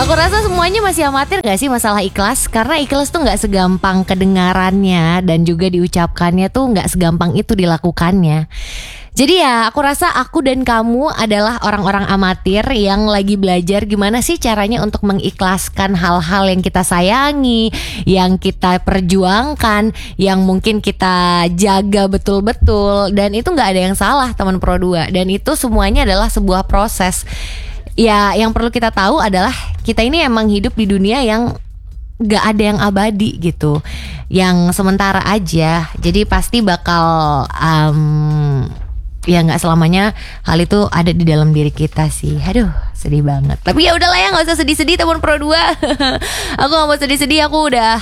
Aku rasa semuanya masih amatir gak sih masalah ikhlas? Karena ikhlas tuh gak segampang kedengarannya dan juga diucapkannya tuh gak segampang itu dilakukannya. Jadi ya aku rasa aku dan kamu adalah orang-orang amatir yang lagi belajar gimana sih caranya untuk mengikhlaskan hal-hal yang kita sayangi, yang kita perjuangkan, yang mungkin kita jaga betul-betul. Dan itu gak ada yang salah teman Pro 2. Dan itu semuanya adalah sebuah proses. Ya yang perlu kita tahu adalah kita ini emang hidup di dunia yang gak ada yang abadi gitu, yang sementara aja. Jadi pasti bakal ya nggak selamanya hal itu ada di dalam diri kita sih. Aduh sedih banget. Tapi ya udahlah ya, nggak usah sedih-sedih teman Pro 2. Aku nggak mau sedih-sedih. Aku udah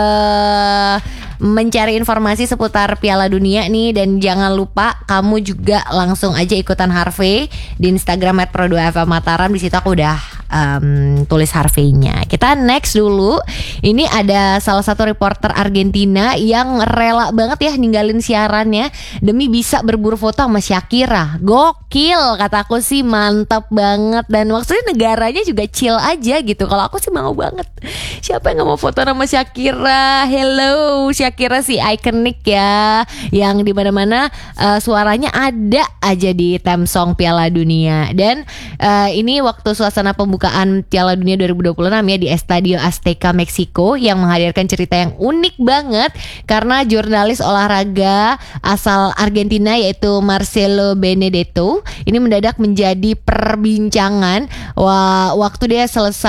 mencari informasi seputar Piala Dunia nih. Dan jangan lupa kamu juga langsung aja ikutan Harvey di Instagram @pro2fm Mataram. Di situ aku udah tulis Harvey-nya. Kita next dulu. Ini ada salah satu reporter Argentina yang rela banget ya ninggalin siarannya demi bisa berburu foto sama Shakira. Gokil, kataku sih mantap banget. Dan maksudnya negaranya juga chill aja gitu. Kalau aku sih mau banget. Siapa yang gak mau foto sama Shakira? Hello, Shakira si ikonik ya, yang dimana-mana suaranya ada aja di theme song Piala Dunia. Dan ini waktu suasana pembukaan Piala Dunia 2026 ya di Estadio Azteca Meksiko, yang menghadirkan cerita yang unik banget karena jurnalis olahraga asal Argentina yaitu Marcelo Benedetto ini mendadak menjadi perbincangan waktu dia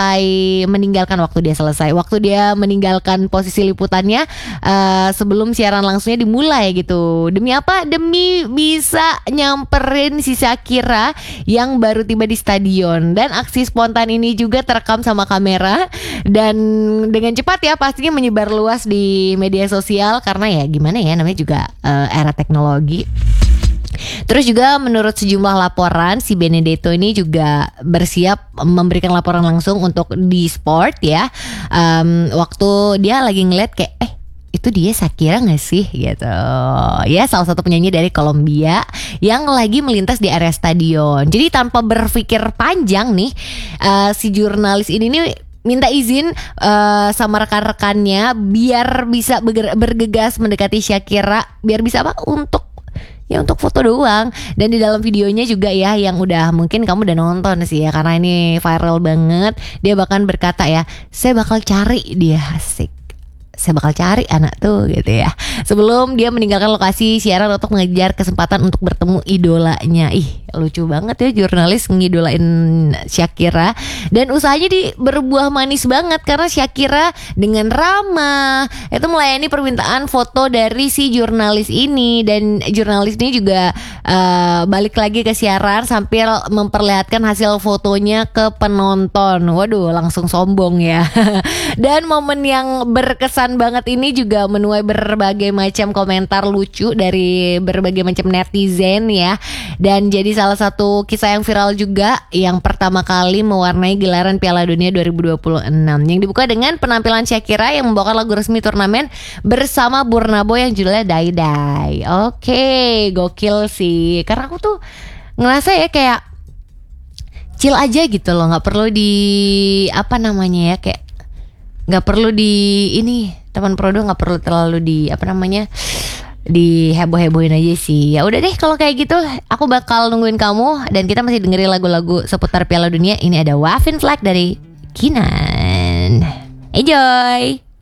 meninggalkan posisi liputannya sebelum siaran langsungnya dimulai gitu. Demi apa? Demi bisa nyamperin si Shakira yang baru tiba di stadion. Dan aksi spontan ini juga terekam sama kamera dan dengan cepat ya pastinya menyebar luas di media sosial karena ya gimana ya, namanya juga era teknologi. Terus juga menurut sejumlah laporan si Benedetto ini juga bersiap memberikan laporan langsung untuk di sport ya. Waktu dia lagi ngeliat kayak itu dia Shakira gak sih gitu ya, salah satu penyanyi dari Kolombia yang lagi melintas di area stadion. Jadi tanpa berpikir panjang nih si jurnalis ini nih minta izin sama rekan-rekannya biar bisa bergegas mendekati Shakira, biar bisa apa, untuk foto doang. Dan di dalam videonya juga ya, yang udah mungkin kamu udah nonton sih ya karena ini viral banget, dia bahkan berkata ya, saya bakal cari dia, asik, saya bakal cari anak tuh gitu ya, sebelum dia meninggalkan lokasi siaran untuk mengejar kesempatan untuk bertemu idolanya. Ih lucu banget ya jurnalis ngidolain Shakira. Dan usahanya berbuah manis banget karena Shakira dengan ramah itu melayani permintaan foto dari si jurnalis ini. Dan jurnalis ini juga balik lagi ke siaran sambil memperlihatkan hasil fotonya ke penonton. Waduh langsung sombong ya. Dan momen yang berkesan banget ini juga menuai berbagai macam komentar lucu dari berbagai macam netizen ya. Dan jadi salah satu kisah yang viral juga yang pertama kali mewarnai gelaran Piala Dunia 2026 yang dibuka dengan penampilan Shakira yang membawakan lagu resmi turnamen bersama Burna Boy yang judulnya Die Die. Oke, gokil sih. Karena aku tuh ngerasa ya kayak chill aja gitu loh, nggak perlu di apa namanya ya, kayak nggak perlu di ini, teman Pro 2 nggak perlu terlalu di apa namanya, di heboh-hebohin aja sih. Ya udah deh kalau kayak gitu, aku bakal nungguin kamu dan kita masih dengerin lagu-lagu seputar Piala Dunia. Ini ada Wavin Flag dari Kinan. Enjoy.